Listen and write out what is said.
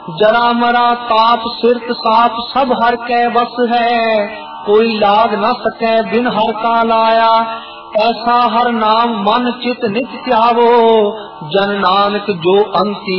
जरा मरा ताप सिरत साप सब हर कै बस है, कोई लाग न सकै बिन हर का लाया। ऐसा हर नाम मन चित नित ध्यावो, जन नानक जो अंती